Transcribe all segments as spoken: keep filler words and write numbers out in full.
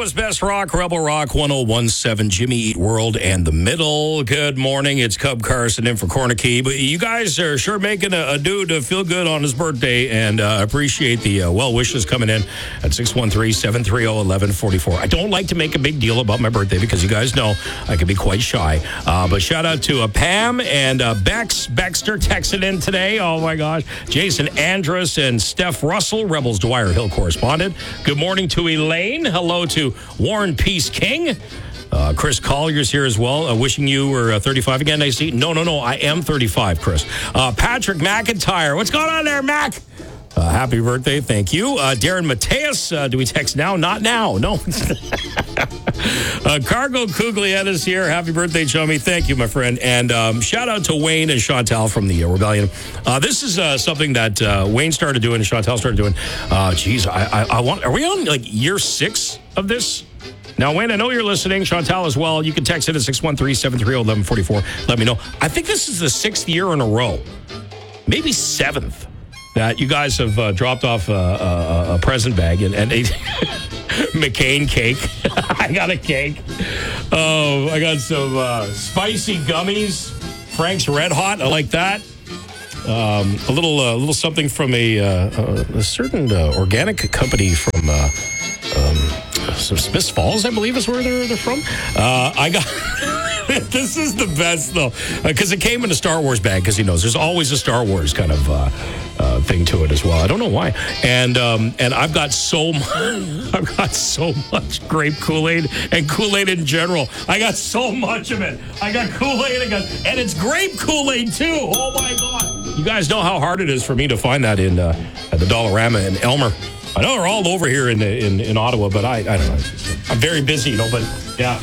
Ottawa's best rock, Rebel Rock one oh one point seven, Jimmy Eat World and the Middle. Good morning. It's Cub Carson in for Cornicky. But you guys are sure making a, a dude feel good on his birthday, and uh, appreciate the uh, well wishes coming in at six one three, seven three zero, one one four four. I don't like to make a big deal about my birthday because you guys know I can be quite shy. Uh, but shout out to uh, Pam and uh, Bex Baxter texting in today. Oh my gosh. Jason Andrus and Steph Russell, Rebels Dwyer Hill correspondent. Good morning to Elaine. Hello to Warren Peace King. Uh, Chris Collier's here as well. Uh, wishing you were uh, thirty-five again. I see. No, no, no. I am thirty-five, Chris. Uh, Patrick McIntyre. What's going on there, Mac? Uh, happy birthday. Thank you. Uh, Darren Mateus. Uh, do we text now? Not now. No. uh, Cargo Cuglietta's here. Happy birthday, Chummy. Thank you, my friend. And um, shout out to Wayne and Chantal from the uh, Rebellion. Uh, this is uh, something that uh, Wayne started doing and Chantal started doing. Uh, geez, I, I, I want. Are we on like year six of this? Now, Wayne, I know you're listening. Chantal as well. You can text it at six one three, seven three zero, one one four four. Let me know. I think this is the sixth year in a row, maybe seventh, that you guys have uh, dropped off a, a, a present bag and, and a McCain cake. I got a cake. Oh, I got some uh, spicy gummies. Frank's Red Hot. I like that. Um, a little, uh, little something from a, uh, a certain uh, organic company from uh, um, some Smiths Falls, I believe is where they're they're from. Uh, I got. This is the best though, because uh, it came in a Star Wars bag. Because he knows there's always a Star Wars kind of uh, uh, thing to it as well. I don't know why. And um, and I've got so much, I've got so much grape Kool-Aid and Kool-Aid in general. I got so much of it. I got Kool-Aid, I got, and it's grape Kool-Aid too. Oh my God! You guys know how hard it is for me to find that in uh, at the Dollarama in Elmer. I know they're all over here in in, in Ottawa, but I I don't know. I'm very busy, you know. But yeah.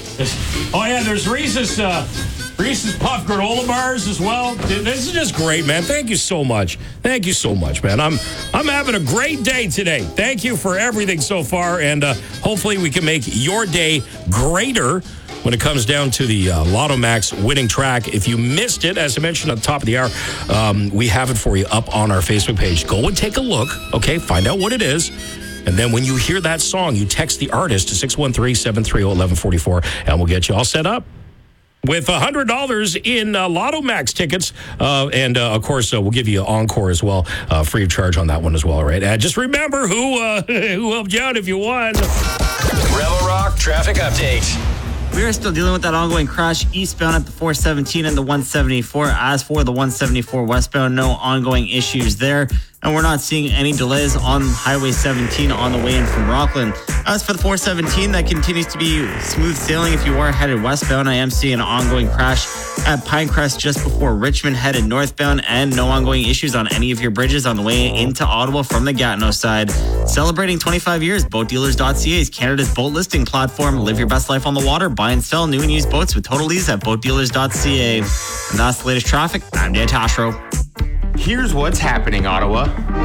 Oh yeah, there's Reese's uh, Reese's Puff granola bars as well. This is just great, man. Thank you so much. Thank you so much, man. I'm I'm having a great day today. Thank you for everything so far, and uh, hopefully we can make your day greater when it comes down to the uh, Lotto Max winning track. If you missed it, as I mentioned at the top of the hour, um, we have it for you up on our Facebook page. Go and take a look, okay? Find out what it is. And then when you hear that song, you text the artist to six one three, seven three zero, one one four four, and we'll get you all set up with one hundred dollars in uh, Lotto Max tickets. Uh, and, uh, of course, uh, we'll give you an encore as well, uh, free of charge on that one as well, all right? And just remember who, uh, who helped you out if you won. Rebel Rock traffic update. We are still dealing with that ongoing crash eastbound at the four seventeen and the one seventy-four. As for the one seventy-four westbound, no ongoing issues there. And we're not seeing any delays on Highway seventeen on the way in from Rockland. As for the four seventeen, that continues to be smooth sailing if you are headed westbound. I am seeing an ongoing crash at Pinecrest just before Richmond headed northbound, and no ongoing issues on any of your bridges on the way into Ottawa from the Gatineau side. Celebrating twenty-five years, boat dealers dot c a is Canada's boat listing platform. Live your best life on the water. Buy and sell new and used boats with total ease at boat dealers dot c a. And that's the latest traffic. I'm Dan Tashro. Here's what's happening, Ottawa.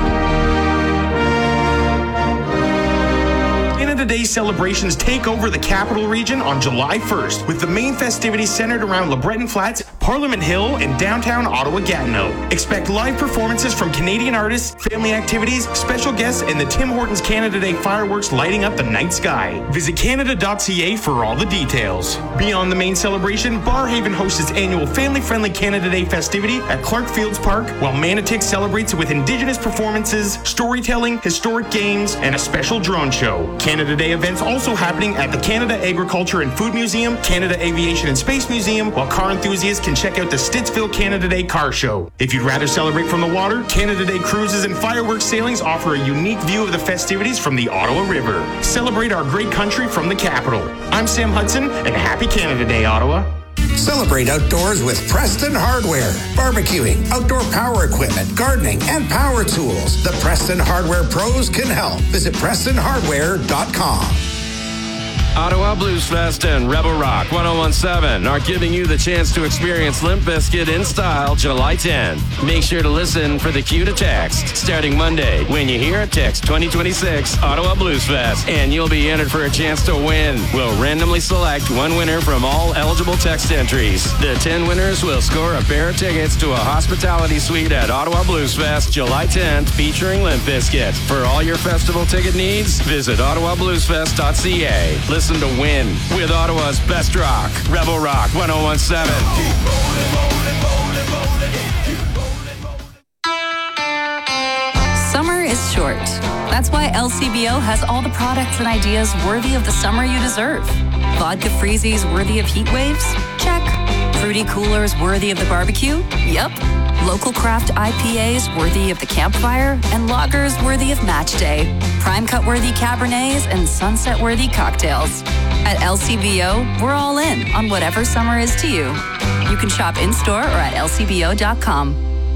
Canada Day celebrations take over the capital region on July first, with the main festivities centered around LeBreton Flats, Parliament Hill, and downtown Ottawa-Gatineau. Expect live performances from Canadian artists, family activities, special guests, and the Tim Hortons Canada Day fireworks lighting up the night sky. Visit Canada dot c a for all the details. Beyond the main celebration, Barhaven hosts its annual family-friendly Canada Day festivity at Clark Fields Park, while Manitouk celebrates with Indigenous performances, storytelling, historic games, and a special drone show. Canada Day events also happening at the Canada Agriculture and Food Museum, Canada Aviation and Space Museum, while car enthusiasts can check out the Stittsville Canada Day Car Show. If you'd rather celebrate from the water, Canada Day cruises and fireworks sailings offer a unique view of the festivities from the Ottawa River. Celebrate our great country from the capital. I'm Sam Hudson, and happy Canada Day, Ottawa. Celebrate outdoors with Preston Hardware. Barbecuing, outdoor power equipment, gardening, and power tools. The Preston Hardware pros can help. Visit preston hardware dot com. Ottawa Blues Fest and Rebel Rock ten seventeen are giving you the chance to experience Limp Bizkit in style July tenth. Make sure to listen for the cue to text starting Monday. When you hear it, text twenty twenty-six Ottawa Blues Fest and you'll be entered for a chance to win. We'll randomly select one winner from all eligible text entries. The ten winners will score a pair of tickets to a hospitality suite at Ottawa Blues Fest July tenth featuring Limp Bizkit. For all your festival ticket needs, visit ottawa blues fest dot c a. Listen to Win with Ottawa's best rock, Rebel Rock ten seventeen. Summer is short. That's why L C B O has all the products and ideas worthy of the summer you deserve. Vodka freezies worthy of heat waves? Check. Fruity coolers worthy of the barbecue? Yep. Local craft I P As worthy of the campfire, and lagers worthy of match day. Prime cut worthy Cabernets and sunset worthy cocktails. At L C B O, we're all in on whatever summer is to you. You can shop in-store or at L C B O dot com.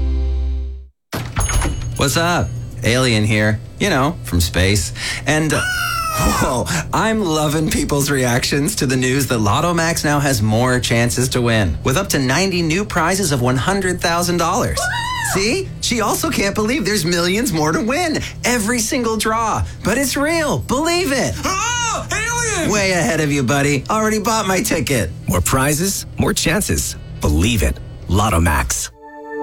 What's up? Alien here. You know, from space. And... Uh, Whoa, I'm loving people's reactions to the news that Lotto Max now has more chances to win, with up to ninety new prizes of one hundred thousand dollars. See? She also can't believe there's millions more to win every single draw. But it's real. Believe it. Oh, alien! Way ahead of you, buddy. Already bought my ticket. More prizes, more chances. Believe it. Lotto Max.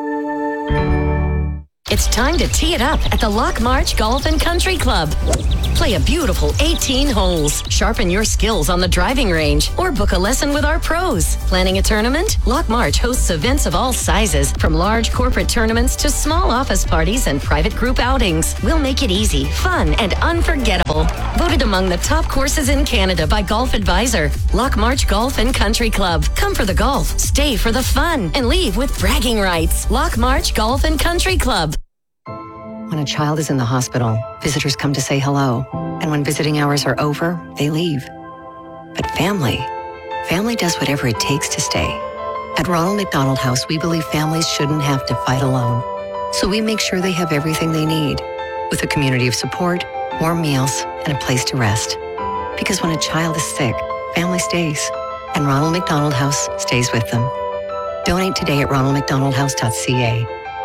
It's time to tee it up at the Lock March Golf and Country Club. Play a beautiful eighteen holes, sharpen your skills on the driving range, or book a lesson with our pros. Planning a tournament? Lock March hosts events of all sizes, from large corporate tournaments to small office parties and private group outings. We'll make it easy, fun, and unforgettable. Voted among the top courses in Canada by Golf Advisor. Lock March Golf and Country Club. Come for the golf, stay for the fun, and leave with bragging rights. Lock March Golf and Country Club. When a child is in the hospital, visitors come to say hello. And when visiting hours are over, they leave. But family, family does whatever it takes to stay. At Ronald McDonald House, we believe families shouldn't have to fight alone. So we make sure they have everything they need, with a community of support, warm meals, and a place to rest. Because when a child is sick, family stays. And Ronald McDonald House stays with them. Donate today at ronald mcdonald house dot c a.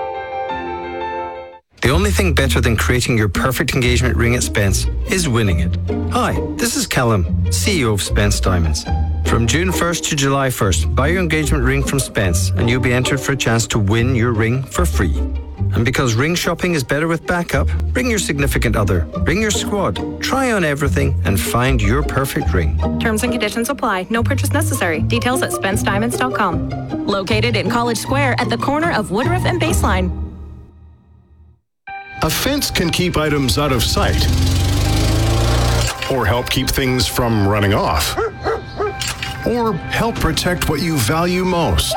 The only thing better than creating your perfect engagement ring at Spence is winning it. Hi, this is Callum, C E O of Spence Diamonds. From June first to July first, buy your engagement ring from Spence and you'll be entered for a chance to win your ring for free. And because ring shopping is better with backup, ring your significant other, ring your squad, try on everything and find your perfect ring. Terms and conditions apply. No purchase necessary. Details at spence diamonds dot com. Located in College Square at the corner of Woodruff and Baseline. A fence can keep items out of sight or help keep things from running off or help protect what you value most.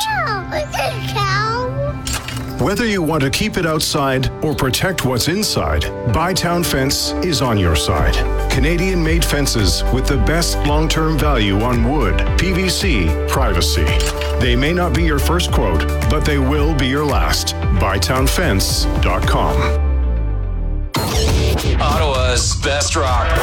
Whether you want to keep it outside or protect what's inside, Bytown Fence is on your side. Canadian-made fences with the best long-term value on wood, P V C, privacy. They may not be your first quote, but they will be your last. bytown fence dot com. Ottawa's best rock,